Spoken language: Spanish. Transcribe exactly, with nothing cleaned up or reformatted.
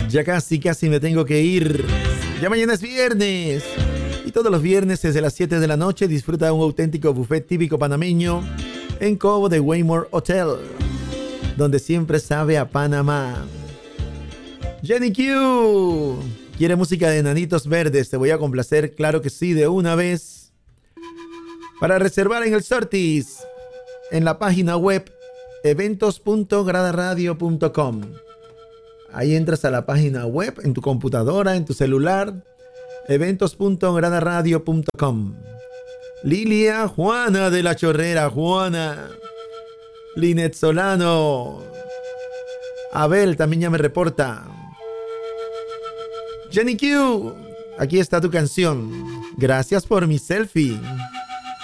Ya casi, casi me tengo que ir. Ya mañana es viernes. Y todos los viernes desde las siete de la noche disfruta de un auténtico buffet típico panameño en Cobo de Waymore Hotel, donde siempre sabe a Panamá. Jenny Q. ¿Quiere música de Enanitos Verdes? Te voy a complacer, claro que sí, de una vez. Para reservar en el Sortis, en la página web eventos punto grada radio punto com. Ahí entras a la página web, en tu computadora, en tu celular, eventos punto grada radio punto com. Lilia Juana de la Chorrera, Juana. Linet Solano. Abel también ya me reporta. Jenny Q, aquí está tu canción. Gracias por mi selfie.